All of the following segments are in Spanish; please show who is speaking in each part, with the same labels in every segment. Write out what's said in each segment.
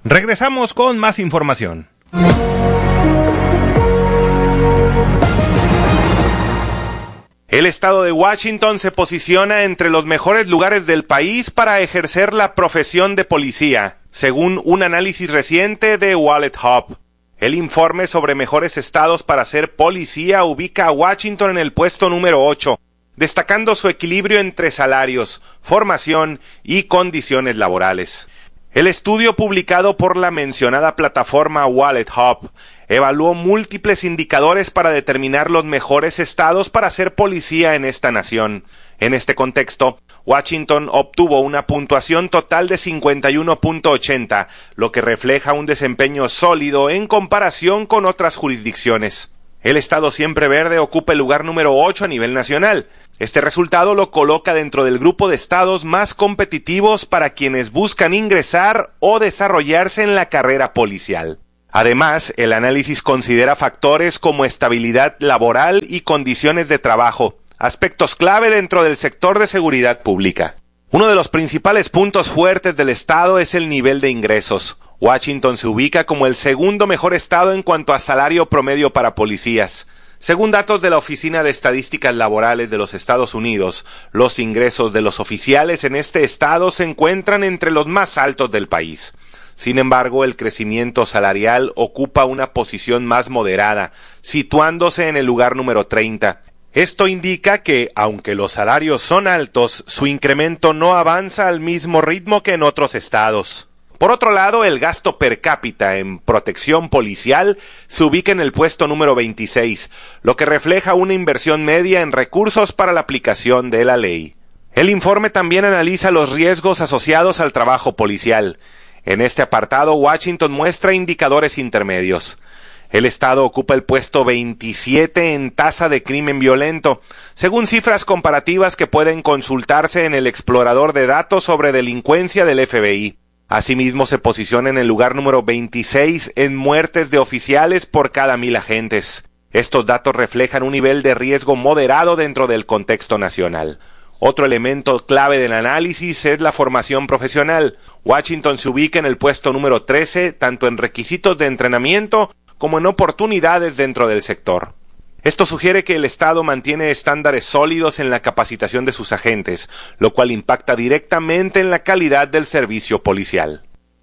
Speaker 1: Regresamos con más información. El estado de Washington se posiciona entre los mejores lugares del país para ejercer la profesión de policía, según un análisis reciente de Wallet Hub. El informe sobre mejores estados para ser policía ubica a Washington en el puesto número 8, destacando su equilibrio entre salarios, formación y condiciones laborales. El estudio publicado por la mencionada plataforma Wallet Hub evaluó múltiples indicadores para determinar los mejores estados para ser policía en esta nación. En este contexto, Washington obtuvo una puntuación total de 51.80, lo que refleja un desempeño sólido en comparación con otras jurisdicciones. El estado siempre verde ocupa el lugar número 8 a nivel nacional. Este resultado lo coloca dentro del grupo de estados más competitivos para quienes buscan ingresar o desarrollarse en la carrera policial. Además, el análisis considera factores como estabilidad laboral y condiciones de trabajo, aspectos clave dentro del sector de seguridad pública. Uno de los principales puntos fuertes del estado es el nivel de ingresos. Washington se ubica como el segundo mejor estado en cuanto a salario promedio para policías. Según datos de la Oficina de Estadísticas Laborales de los Estados Unidos, los ingresos de los oficiales en este estado se encuentran entre los más altos del país. Sin embargo, el crecimiento salarial ocupa una posición más moderada, situándose en el lugar número 30. Esto indica que, aunque los salarios son altos, su incremento no avanza al mismo ritmo que en otros estados. Por otro lado, el gasto per cápita en protección policial se ubica en el puesto número 26, lo que refleja una inversión media en recursos para la aplicación de la ley. El informe también analiza los riesgos asociados al trabajo policial. En este apartado, Washington muestra indicadores intermedios. El estado ocupa el puesto 27 en tasa de crimen violento, según cifras comparativas que pueden consultarse en el explorador de datos sobre delincuencia del FBI. Asimismo, se posiciona en el lugar número 26 en muertes de oficiales por cada 1,000 agentes. Estos datos reflejan un nivel de riesgo moderado dentro del contexto nacional. Otro elemento clave del análisis es la formación profesional. Washington se ubica en el puesto número 13, tanto en requisitos de entrenamiento como en oportunidades dentro del sector. Esto sugiere que el Estado mantiene estándares sólidos en la capacitación de sus agentes, lo cual impacta directamente en la calidad del servicio policial.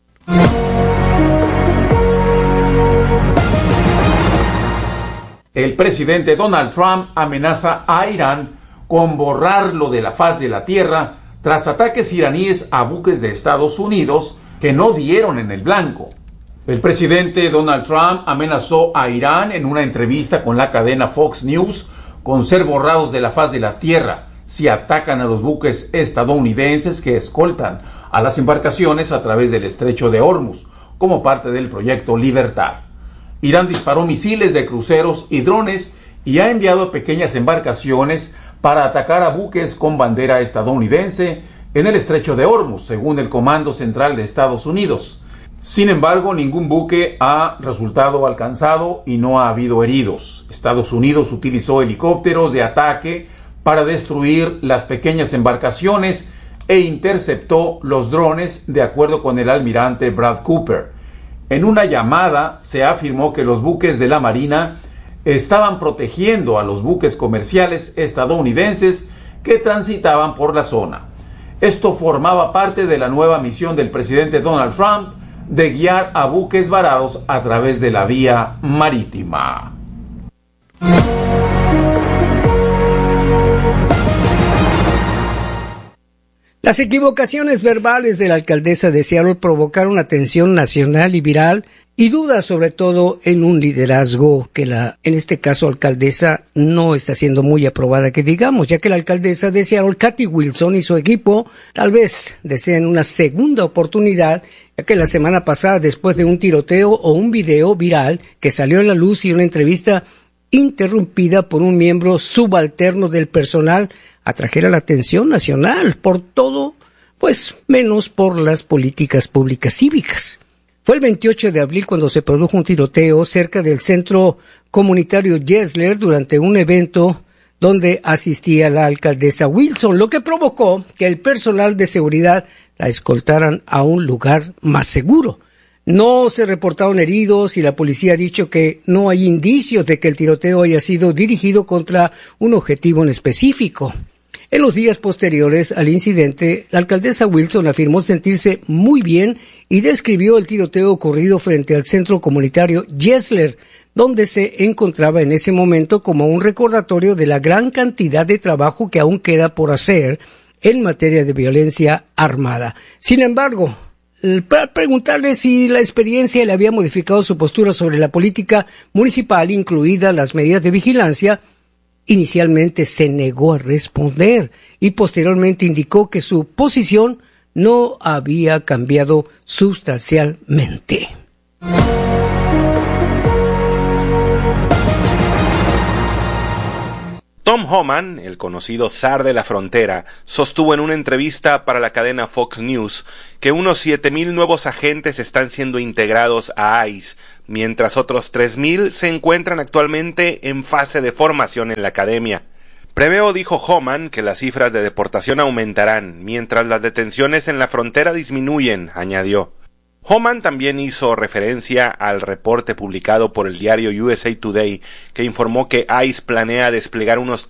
Speaker 2: El presidente Donald Trump amenaza a Irán con borrarlo de la faz de la tierra tras ataques iraníes a buques de Estados Unidos que no dieron en el blanco. El presidente Donald Trump amenazó a Irán en una entrevista con la cadena Fox News con ser borrados de la faz de la tierra si atacan a los buques estadounidenses que escoltan a las embarcaciones a través del estrecho de Hormuz, como parte del proyecto Libertad. Irán disparó misiles de cruceros y drones y ha enviado pequeñas embarcaciones para atacar a buques con bandera estadounidense en el estrecho de Hormuz, según el Comando Central de Estados Unidos. Sin embargo, ningún buque ha resultado alcanzado y no ha habido heridos. Estados Unidos utilizó helicópteros de ataque para destruir las pequeñas embarcaciones e interceptó los drones, de acuerdo con el almirante Brad Cooper. En una llamada se afirmó que los buques de la Marina estaban protegiendo a los buques comerciales estadounidenses que transitaban por la zona. Esto formaba parte de la nueva misión del presidente Donald Trump de guiar a buques varados a través de la vía marítima.
Speaker 3: Las equivocaciones verbales de la alcaldesa de Seattle provocaron atención nacional y viral y dudas sobre todo en un liderazgo que en este caso alcaldesa no está siendo muy aprobada, que digamos, ya que la alcaldesa de Seattle, Kathy Wilson, y su equipo tal vez deseen una segunda oportunidad, ya que la semana pasada, después de un tiroteo o un video viral que salió a la luz y una entrevista interrumpida por un miembro subalterno del personal, atrajera la atención nacional por todo, pues menos por las políticas públicas cívicas. Fue el 28 de abril cuando se produjo un tiroteo cerca del centro comunitario Yesler durante un evento donde asistía la alcaldesa Wilson, lo que provocó que el personal de seguridad la escoltaran a un lugar más seguro. No se reportaron heridos y la policía ha dicho que no hay indicios de que el tiroteo haya sido dirigido contra un objetivo en específico. En los días posteriores al incidente, la alcaldesa Wilson afirmó sentirse muy bien y describió el tiroteo ocurrido frente al centro comunitario Yesler, donde se encontraba en ese momento como un recordatorio de la gran cantidad de trabajo que aún queda por hacer en materia de violencia armada. Sin embargo, para preguntarle si la experiencia le había modificado su postura sobre la política municipal, incluidas las medidas de vigilancia, inicialmente se negó a responder y posteriormente indicó que su posición no había cambiado sustancialmente.
Speaker 1: Tom Homan, el conocido zar de la frontera, sostuvo en una entrevista para la cadena Fox News que unos 7,000 nuevos agentes están siendo integrados a ICE, mientras otros 3,000 se encuentran actualmente en fase de formación en la academia. Preveo, dijo Homan, que las cifras de deportación aumentarán, mientras las detenciones en la frontera disminuyen, añadió. Homan también hizo referencia al reporte publicado por el diario USA Today, que informó que ICE planea desplegar unos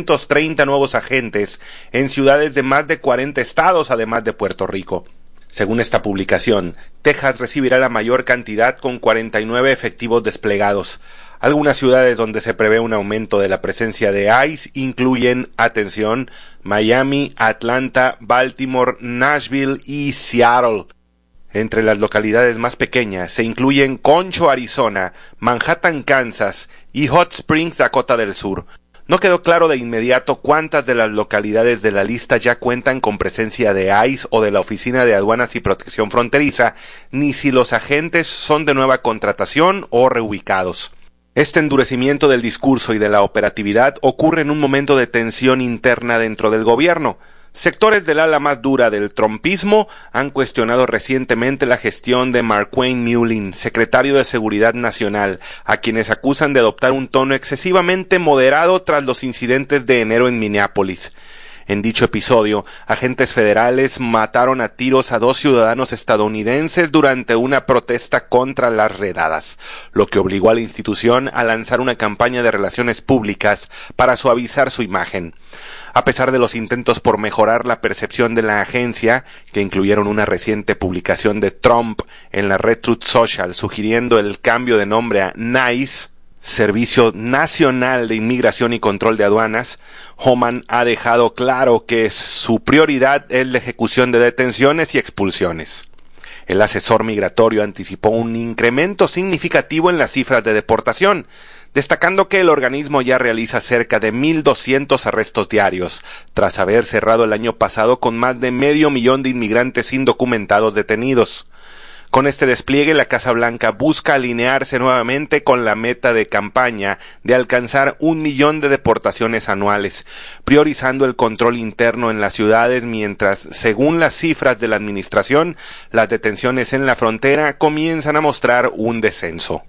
Speaker 1: 330 nuevos agentes en ciudades de más de 40 estados, además de Puerto Rico. Según esta publicación, Texas recibirá la mayor cantidad con 49 efectivos desplegados. Algunas ciudades donde se prevé un aumento de la presencia de ICE incluyen, atención, Miami, Atlanta, Baltimore, Nashville y Seattle. Entre las localidades más pequeñas se incluyen Concho, Arizona, Manhattan, Kansas y Hot Springs, Dakota del Sur. No quedó claro de inmediato cuántas de las localidades de la lista ya cuentan con presencia de ICE o de la Oficina de Aduanas y Protección Fronteriza, ni si los agentes son de nueva contratación o reubicados. Este endurecimiento del discurso y de la operatividad ocurre en un momento de tensión interna dentro del gobierno. Sectores del ala más dura del trumpismo han cuestionado recientemente la gestión de Markwayne Mullin, secretario de Seguridad Nacional, a quienes acusan de adoptar un tono excesivamente moderado tras los incidentes de enero en Minneapolis. En dicho episodio, agentes federales mataron a tiros a 2 ciudadanos estadounidenses durante una protesta contra las redadas, lo que obligó a la institución a lanzar una campaña de relaciones públicas para suavizar su imagen. A pesar de los intentos por mejorar la percepción de la agencia, que incluyeron una reciente publicación de Trump en la red Truth Social sugiriendo el cambio de nombre a NICE, Servicio Nacional de Inmigración y Control de Aduanas, Homan ha dejado claro que su prioridad es la ejecución de detenciones y expulsiones. El asesor migratorio anticipó un incremento significativo en las cifras de deportación, destacando que el organismo ya realiza cerca de 1,200 arrestos diarios, tras haber cerrado el año pasado con más de 500,000 de inmigrantes indocumentados detenidos. Con este despliegue, la Casa Blanca busca alinearse nuevamente con la meta de campaña de alcanzar 1,000,000 de deportaciones anuales, priorizando el control interno en las ciudades mientras, según las cifras de la administración, las detenciones en la frontera comienzan a mostrar un descenso.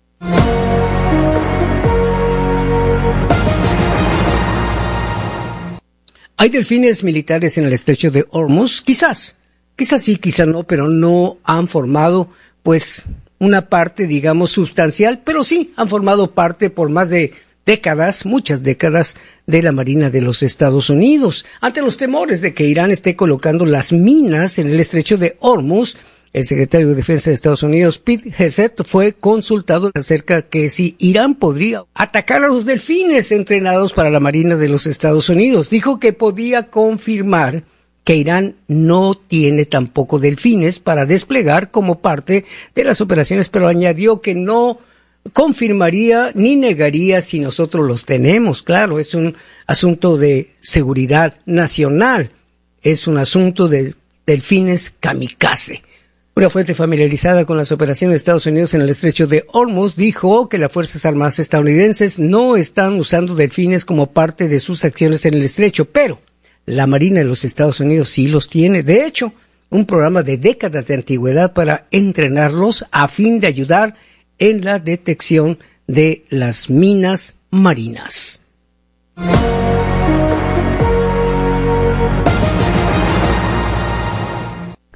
Speaker 3: ¿Hay delfines militares en el estrecho de Hormuz? Quizás sí, quizás no, pero no han formado, pues, una parte, digamos, sustancial, pero sí han formado parte por más de décadas, muchas décadas, de la Marina de los Estados Unidos. Ante los temores de que Irán esté colocando las minas en el estrecho de Hormuz, el secretario de Defensa de Estados Unidos, Pete Hegseth, fue consultado acerca que si Irán podría atacar a los delfines entrenados para la Marina de los Estados Unidos. Dijo que podía confirmar que Irán no tiene tampoco delfines para desplegar como parte de las operaciones, pero añadió que no confirmaría ni negaría si nosotros los tenemos. Claro, es un asunto de seguridad nacional, es un asunto de delfines kamikaze. Una fuente familiarizada con las operaciones de Estados Unidos en el estrecho de Hormuz dijo que las Fuerzas Armadas estadounidenses no están usando delfines como parte de sus acciones en el estrecho, pero la Marina de los Estados Unidos sí los tiene. De hecho, un programa de décadas de antigüedad para entrenarlos a fin de ayudar en la detección de las minas marinas.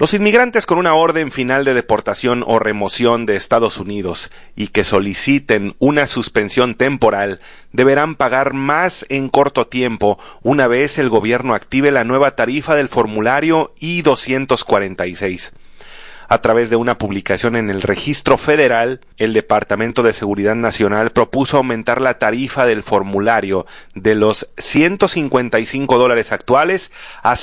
Speaker 1: Los inmigrantes con una orden final de deportación o remoción de Estados Unidos y que soliciten una suspensión temporal deberán pagar más en corto tiempo una vez el gobierno active la nueva tarifa del formulario I-246. A través de una publicación en el Registro Federal, el Departamento de Seguridad Nacional propuso aumentar la tarifa del formulario de los $155 actuales a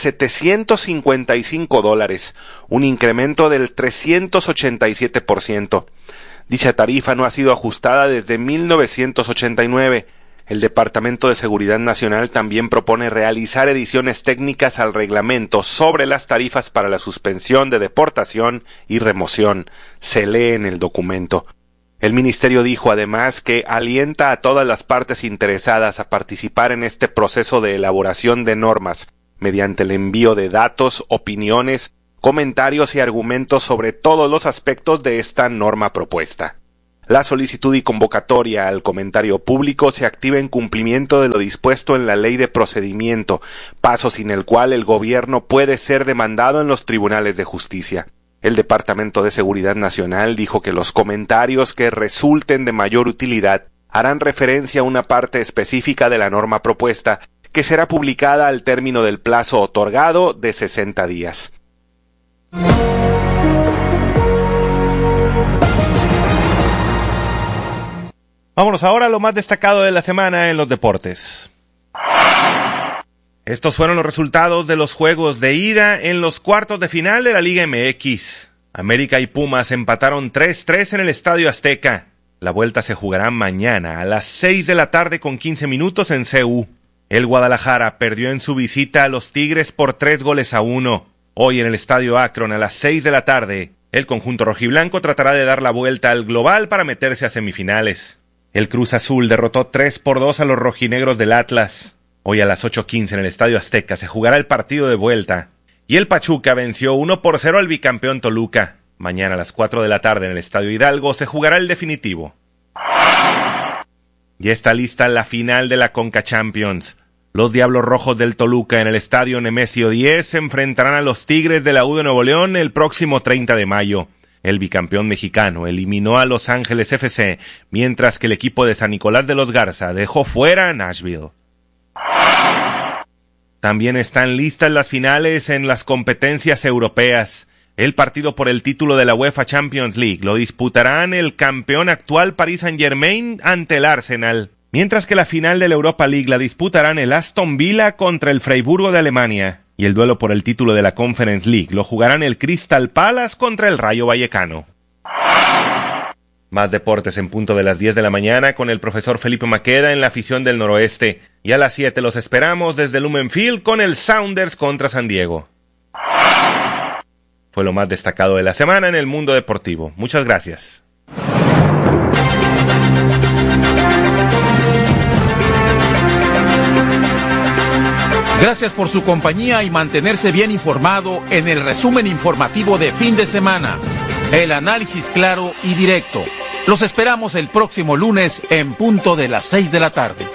Speaker 1: $755, un incremento del 387%. Dicha tarifa no ha sido ajustada desde 1989. El Departamento de Seguridad Nacional también propone realizar ediciones técnicas al reglamento sobre las tarifas para la suspensión de deportación y remoción. Se lee en el documento. El ministerio dijo además que alienta a todas las partes interesadas a participar en este proceso de elaboración de normas mediante el envío de datos, opiniones, comentarios y argumentos sobre todos los aspectos de esta norma propuesta. La solicitud y convocatoria al comentario público se activa en cumplimiento de lo dispuesto en la Ley de Procedimiento, paso sin el cual el gobierno puede ser demandado en los tribunales de justicia. El Departamento de Seguridad Nacional dijo que los comentarios que resulten de mayor utilidad harán referencia a una parte específica de la norma propuesta, que será publicada al término del plazo otorgado de 60 días. Vámonos ahora a lo más destacado de la semana en los deportes. Estos fueron los resultados de los juegos de ida en los cuartos de final de la Liga MX. América y Pumas empataron 3-3 en el Estadio Azteca. La vuelta se jugará mañana a las 6 de la tarde con 15 minutos en CU. El Guadalajara perdió en su visita a los Tigres por 3-1. Hoy en el Estadio Akron a las 6 de la tarde, el conjunto rojiblanco tratará de dar la vuelta al global para meterse a semifinales. El Cruz Azul derrotó 3-2 a los rojinegros del Atlas. Hoy a las 8:15 en el Estadio Azteca se jugará el partido de vuelta. Y el Pachuca venció 1-0 al bicampeón Toluca. Mañana a las 4 de la tarde en el Estadio Hidalgo se jugará el definitivo. Ya está lista la final de la Conca Champions. Los Diablos Rojos del Toluca en el Estadio Nemesio 10 se enfrentarán a los Tigres de la U de Nuevo León el próximo 30 de mayo. El bicampeón mexicano eliminó a Los Ángeles FC, mientras que el equipo de San Nicolás de los Garza dejó fuera a Nashville. También están listas las finales en las competencias europeas. El partido por el título de la UEFA Champions League lo disputarán el campeón actual Paris Saint-Germain ante el Arsenal, mientras que la final de la Europa League la disputarán el Aston Villa contra el Freiburgo de Alemania. Y el duelo por el título de la Conference League lo jugarán el Crystal Palace contra el Rayo Vallecano. Más deportes en punto de las 10 de la mañana con el profesor Felipe Maqueda en la afición del noroeste. Y a las 7 los esperamos desde Lumen Field con el Sounders contra San Diego. Fue lo más destacado de la semana en el mundo deportivo. Muchas gracias.
Speaker 2: Gracias por su compañía y mantenerse bien informado en el resumen informativo de fin de semana. El análisis claro y directo. Los esperamos el próximo lunes en punto de las 6 de la tarde.